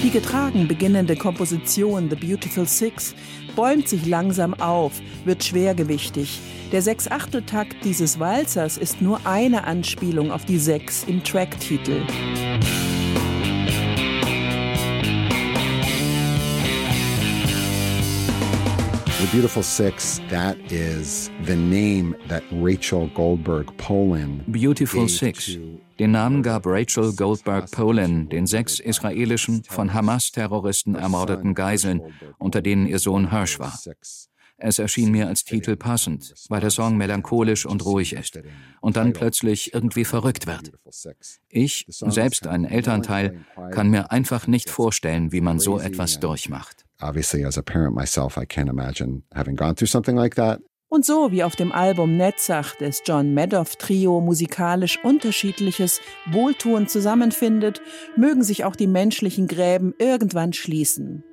Die getragen beginnende Komposition The Beautiful Six bäumt sich langsam auf, wird schwergewichtig. Der 6/8-Takt dieses Walzers ist nur eine Anspielung auf die 6 im Tracktitel. The Beautiful Six, that is the name that Rachel Goldberg Polin Beautiful Six. Den Namen gab Rachel Goldberg Polin den 6 israelischen, von Hamas-Terroristen ermordeten Geiseln, unter denen ihr Sohn Hirsch war. Es erschien mir als Titel passend, weil der Song melancholisch und ruhig ist und dann plötzlich irgendwie verrückt wird. Ich, selbst ein Elternteil, kann mir einfach nicht vorstellen, wie man so etwas durchmacht. Obviously, as a parent myself, I can't imagine having gone through something like that. Und so wie auf dem Album Netzach des John Madoff Trio musikalisch Unterschiedliches wohltuend zusammenfindet, mögen sich auch die menschlichen Gräben irgendwann schließen.